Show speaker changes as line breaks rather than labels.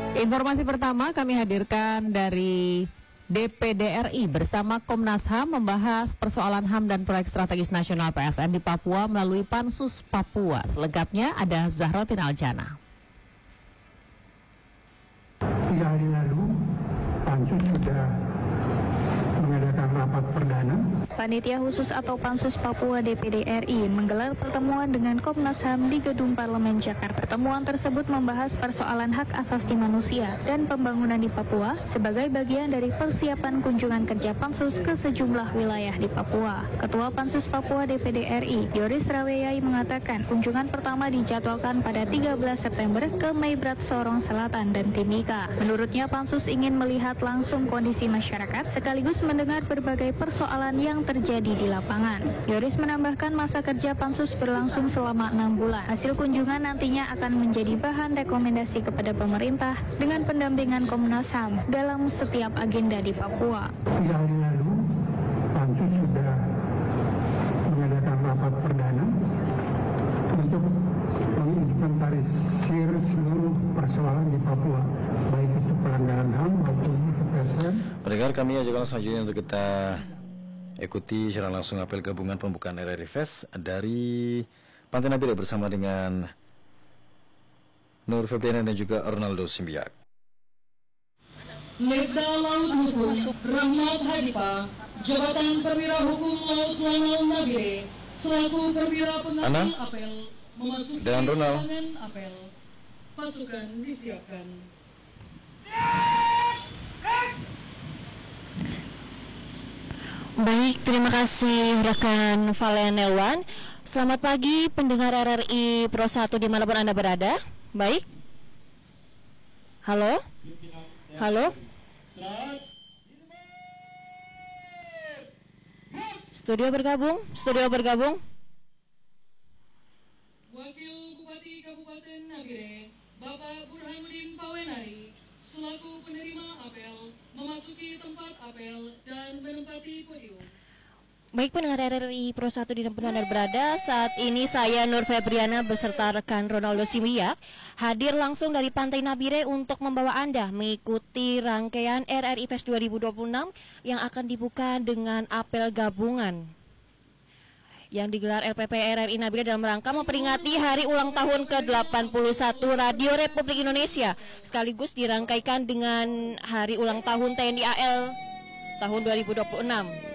Informasi pertama kami hadirkan dari DPD RI bersama Komnas HAM membahas persoalan HAM dan proyek strategis nasional PSN di Papua melalui Pansus Papua. Selengkapnya ada Zahrotin Aljana.
3 hari lalu, Pansus sudah mengadakan rapat perdana.
Panitia khusus atau Pansus Papua DPD RI menggelar pertemuan dengan Komnas HAM di Gedung Parlemen Jakarta. Pertemuan tersebut membahas persoalan hak asasi manusia dan pembangunan di Papua sebagai bagian dari persiapan kunjungan kerja Pansus ke sejumlah wilayah di Papua. Ketua Pansus Papua DPD RI, Yoris Raweyai mengatakan kunjungan pertama dijadwalkan pada 13 September ke Meibrat Sorong Selatan dan Timika. Menurutnya Pansus ingin melihat langsung kondisi masyarakat sekaligus mendengar berbagai persoalan yang terjadi di lapangan. Yoris menambahkan masa kerja Pansus berlangsung selama 6 bulan. Hasil kunjungan nantinya akan menjadi bahan rekomendasi kepada pemerintah dengan pendampingan Komnas HAM dalam setiap agenda di Papua.
3 hari lalu, Pansus sudah mengadakan rapat perdana untuk menginventarisir seluruh persoalan di Papua, baik itu pelanggaran HAM maupun PSN.
Pendengar, kami ajakan selanjutnya untuk kita ikuti secara langsung apel gabungan pembukaan RRI Fest dari Pantai Nabire bersama dengan Nur Febriana dan juga Ronaldo Simbiak.
Letda Laut Hukum Rahmat Hadipa, Jabatan Perwira Hukum Laut Lanal Nabire, selaku perwira pengambil apel memasuki lapangan apel. Pasukan disiapkan.
Baik, terima kasih rekan Valen Nelwan. Selamat pagi pendengar RRI Pro 1 dimanapun Anda berada. Baik. Halo? Halo? Studio bergabung? Studio bergabung?
Wakil Bupati Kabupaten Nabire, Bapak Burhanuddin Pawenari, selaku penerima apel, memasuki tempat apel dan menempati podium.
Baik pendengar RRI Pro 1 di tempat Anda berada, saat ini saya Nur Febriana beserta rekan Ronaldo Simbiak hadir langsung dari Pantai Nabire untuk membawa Anda mengikuti rangkaian RRI Fest 2026 yang akan dibuka dengan apel gabungan yang digelar LPP RRI Nabire dalam rangka memperingati hari ulang tahun ke-81 Radio Republik Indonesia, sekaligus dirangkaikan dengan hari ulang tahun TNI AL tahun 2026.